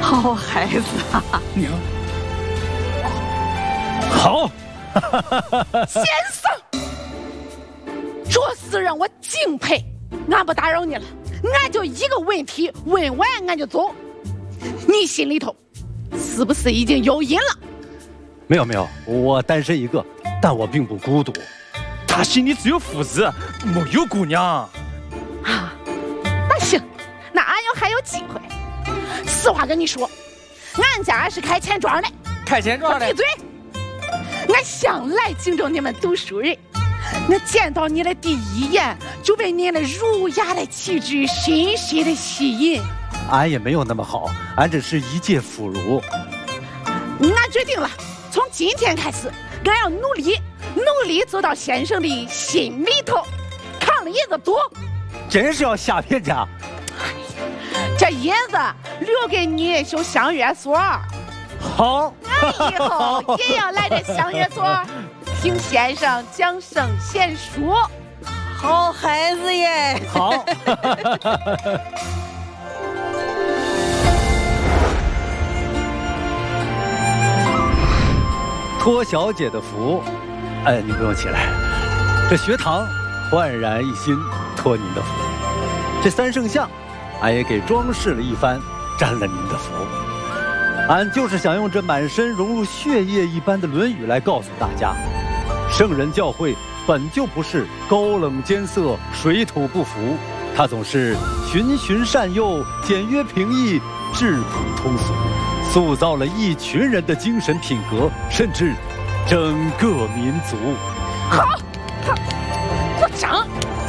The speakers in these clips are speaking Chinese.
好孩子啊！ 娘，好， 先生，这事让我敬佩。俺不打扰你了，俺就一个问题问完俺就走。你心里头是不是已经有人了？ 没有，我单身一个，但我并不孤独。 他心里只有夫子，没有姑娘。 啊，那行，那俺还有机会。实话跟你说，俺家是开钱庄的。 开钱庄的？ 闭嘴！俺向来敬重你们读书人。我见到你的第一眼，就被你的儒雅的气质深深的吸引。 俺也没有那么好，俺只是一介腐儒。 俺决定了，从今天开始，俺要努力走到先生的心里头，扛着银子走。 真是要吓骗家？ 这银子留给你修香月所。 好， 俺以后也要来这香月所，听先生讲圣贤书。 好孩子耶！ 好。托小姐的福，你不用起来。这学堂焕然一新，托您的福。这三圣像，俺也给装饰了一番，沾了您的福。俺就是想用这满身融入血液一般的《论语》来告诉大家，圣人教诲本就不是高冷艰涩、水土不服，它总是循循善诱、简约平易、质朴通俗，塑造了一群人的精神品格，甚至整个民族。 好，鼓掌！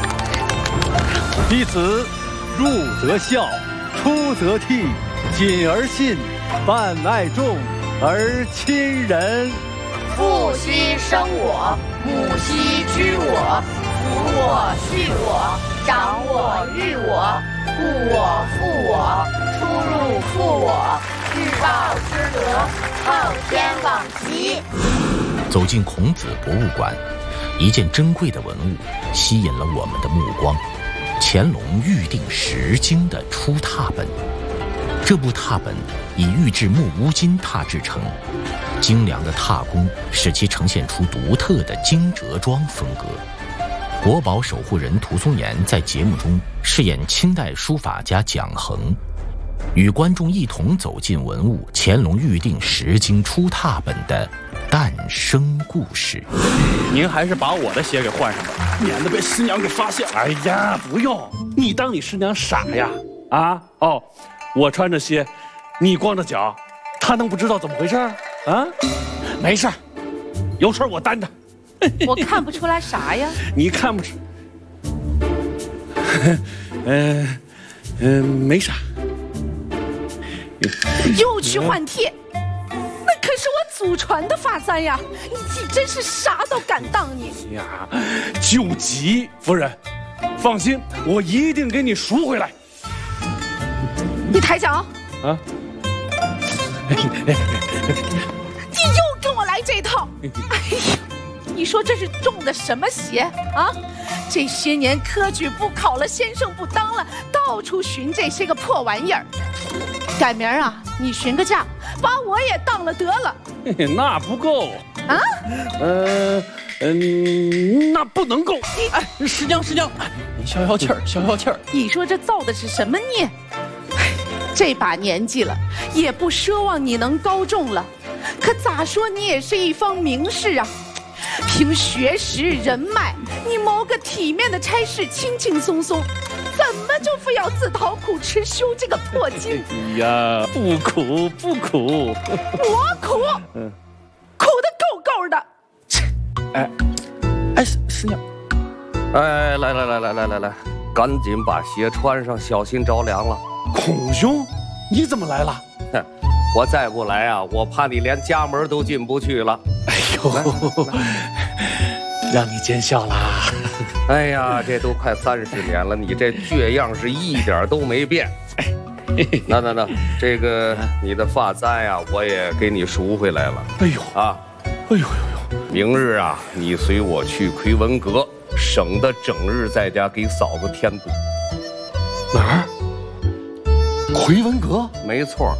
弟子入则孝，出则悌，谨而信，泛爱众，而亲仁。 父兮生我，母兮居我，扶我畜我，长我育我，故我负我，出入负我，日报之德，昊天罔极。 走进孔子博物馆，一件珍贵的文物吸引了我们的目光。乾隆预定10经的出拓本，这部拓本以玉制木乌金拓制成，精良的拓工使其呈现出独特的惊蛰庄风格。国宝守护人涂松岩在节目中饰演清代书法家蒋衡，与观众一同走进文物乾隆预定10经出拓本的诞生故事。 您还是把我的鞋给换上吧，免得被师娘给发现。哎呀，不用，你当你师娘傻呀？啊，哦，我穿着鞋，你光着脚，她能不知道怎么回事啊？没事，有事我担着。 我看不出来啥呀？ 你看不出？没啥。 又去换帖，那可是我祖传的发簪呀！你真是啥都敢当你呀！救急，夫人，放心，我一定给你赎回来。 你抬脚啊！ 你又跟我来这套！哎呀，你说这是中的什么邪啊？这些年科举不考了，先生不当了，到处寻这些个破玩意儿。改明儿啊，你询个价，把我也当了得了。 那不够啊？ 那不能够。 哎，师娘，你消消气儿。 你说这造的是什么孽？这把年纪了，也不奢望你能高中了，可咋说你也是一方名士啊。凭学识人脉，你谋个体面的差事轻轻松松，怎么就非要自讨苦吃修这个破经？ 哎呀，不苦。 我苦，苦的够够的。 哎，师娘， 哎，来，赶紧把鞋穿上，小心着凉了。 孔兄，你怎么来了？ 我再不来啊，我怕你连家门都进不去了。 哎呦，让你见笑啦！ 哎呀，这都快30年了，你这倔样是一点都没变。那，这个你的发簪啊，我也给你赎回来了。 哎呦啊， 哎呦， 明日啊，你随我去魁文阁，省得整日在家给嫂子添堵。 哪儿？魁文阁？ 没错，